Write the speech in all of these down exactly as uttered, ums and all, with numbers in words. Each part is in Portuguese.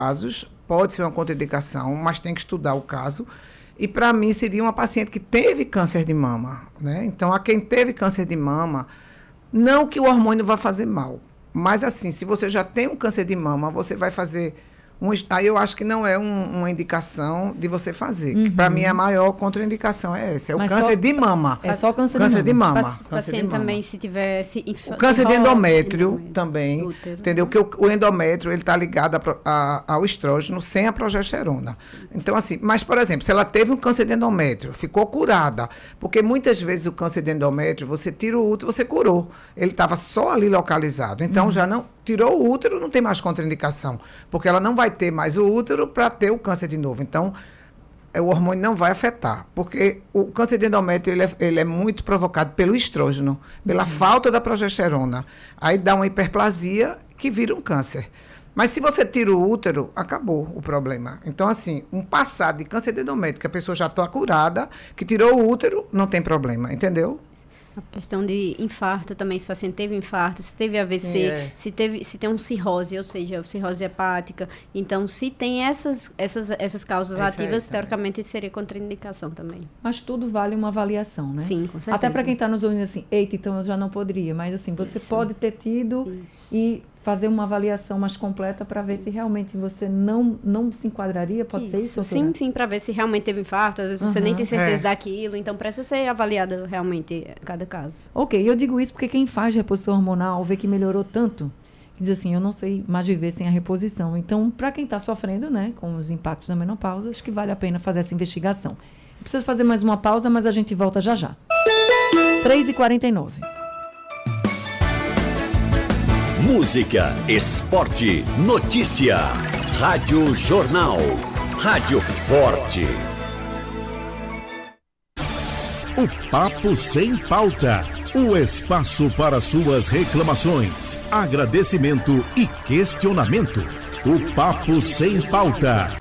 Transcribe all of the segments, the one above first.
casos, pode ser uma contraindicação, mas tem que estudar o caso. E, para mim, seria uma paciente que teve câncer de mama, né? Então, a quem teve câncer de mama, não que o hormônio vá fazer mal, mas, assim, se você já tem um câncer de mama, você vai fazer... Um, aí eu acho que não é um, uma indicação de você fazer. Uhum. Para mim, a maior contraindicação é essa. É o Mas câncer só, de mama. É só câncer, câncer de mama. O câncer paciente também, se tiver... Se, o câncer de endométrio, endométrio também. Útero. Entendeu? Que o, o endométrio, ele está ligado a, a, ao estrógeno sem a progesterona. Então, assim... Mas, por exemplo, se ela teve um câncer de endométrio, ficou curada. Porque muitas vezes o câncer de endométrio, você tira o útero, você curou. Ele estava só ali localizado. Então, uhum. já não... Tirou o útero, não tem mais contraindicação, porque ela não vai ter mais o útero para ter o câncer de novo. Então, o hormônio não vai afetar, porque o câncer de endométrio ele é, ele é muito provocado pelo estrógeno, pela uhum. falta da progesterona. Aí dá uma hiperplasia que vira um câncer. Mas se você tira o útero, acabou o problema. Então, assim, um passado de câncer de endométrio, que a pessoa já está curada, que tirou o útero, não tem problema, entendeu? A questão de infarto também, se o paciente teve infarto, se teve A V C, Sim, é. se, teve, se tem um cirrose, ou seja, cirrose hepática. Então, se tem essas, essas, essas causas Essa ativas, é, teoricamente seria contraindicação também. Mas tudo vale uma avaliação, né? Sim, com certeza. Até para quem está nos ouvindo assim, eita, então eu já não poderia. Mas assim, você Isso. pode ter tido Isso. e fazer uma avaliação mais completa para ver se realmente você não, não se enquadraria, pode isso. ser isso? Sim, doutora? Sim, para ver se realmente teve infarto, às vezes uhum. você nem tem certeza é. daquilo, então precisa ser avaliado realmente cada caso. Ok, eu digo isso porque quem faz reposição hormonal vê que melhorou tanto, que diz assim, eu não sei mais viver sem a reposição. Então, para quem está sofrendo, né, com os impactos da menopausa, acho que vale a pena fazer essa investigação. Precisa fazer mais uma pausa, mas a gente volta já já. três e quarenta e nove. Música, esporte, notícia. Rádio Jornal. Rádio Forte. O Papo Sem Pauta. O espaço para suas reclamações, agradecimento e questionamento. O Papo Sem Pauta.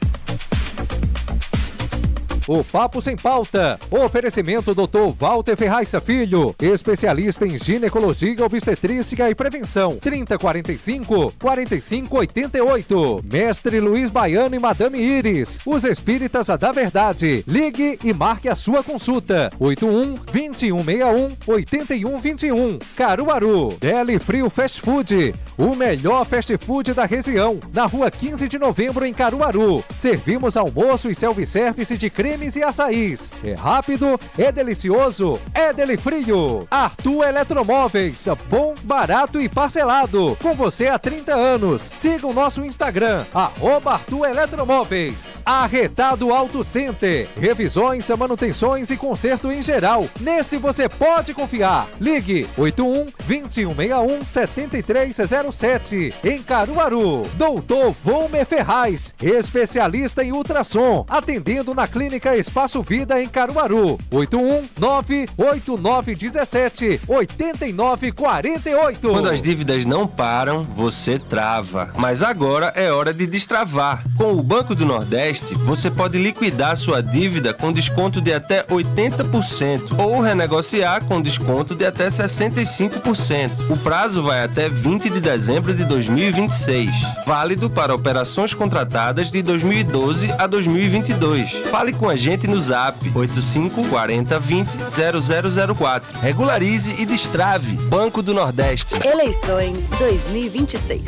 O Papo Sem Pauta. Oferecimento doutor Walter Ferraz Filho, especialista em ginecologia, obstetrícia e prevenção. trinta, quarenta e cinco, quarenta e cinco, oitenta e oito. Mestre Luiz Baiano e Madame Iris, os espíritas da verdade. Ligue e marque a sua consulta. oito um, vinte e um, sessenta e um, oitenta e um, vinte e um. Caruaru. Deli Frio Fast Food. O melhor fast food da região. Na rua quinze de novembro, em Caruaru. Servimos almoço e self-service de creme e açaís. É rápido, é delicioso, é Deli Frio. Arthur Eletromóveis, bom, barato e parcelado. Com você há trinta anos. Siga o nosso Instagram, arroba Arthur Eletromóveis. Arretado Auto Center. Revisões, manutenções e conserto em geral. Nesse você pode confiar. Ligue oito um, vinte e um, sessenta e um, setenta e três zero sete. Em Caruaru. Doutor Volmer Ferraz, especialista em ultrassom. Atendendo na Clínica Espaço Vida em Caruaru. oito um, nove oito nove um sete, oito nove quatro oito. Quando as dívidas não param, você trava. Mas agora é hora de destravar. Com o Banco do Nordeste, você pode liquidar sua dívida com desconto de até oitenta por cento ou renegociar com desconto de até sessenta e cinco por cento. O prazo vai até vinte de dezembro de dois mil e vinte e seis. Válido para operações contratadas de dois mil e doze a dois mil e vinte e dois. Fale com a gente no Zap oito cinco, quarenta, vinte, zero zero zero quatro. Regularize e destrave. Banco do Nordeste. Eleições dois mil e vinte e seis.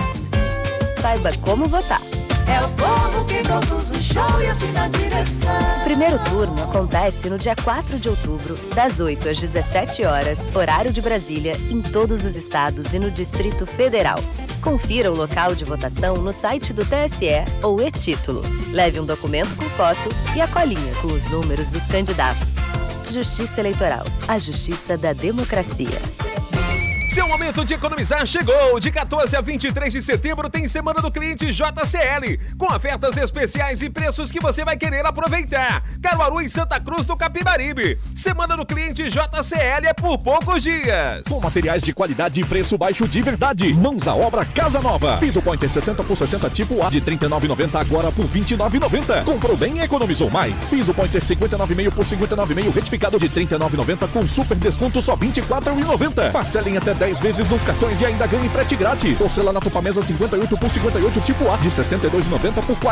Saiba como votar. É o povo que produz o show e assina a direção. O primeiro turno acontece no dia quatro de outubro, das oito às dezessete horas, horário de Brasília, em todos os estados e no Distrito Federal. Confira o local de votação no site do T S E ou e-título. Leve um documento com foto e a colinha com os números dos candidatos. Justiça Eleitoral, a justiça da democracia. Seu momento de economizar chegou! De quatorze a vinte e três de setembro tem Semana do Cliente J C L, com ofertas especiais e preços que você vai querer aproveitar. Caruaru e Santa Cruz do Capibaribe. Semana do Cliente J C L é por poucos dias. Com materiais de qualidade e preço baixo de verdade. Mãos à obra Casa Nova. Piso Pointer sessenta por sessenta tipo A de trinta e nove reais e noventa centavos agora por vinte e nove reais e noventa centavos. Comprou bem e economizou mais. Piso Pointer cinquenta e nove e meio por cinquenta e nove e meio retificado de trinta e nove reais e noventa centavos com super desconto só vinte e quatro reais e noventa centavos. Parcela em até dez vezes nos cartões e ainda ganhe frete grátis. Porcelanato Pamesa cinquenta e oito por cinquenta e oito tipo A de sessenta e dois reais e noventa centavos por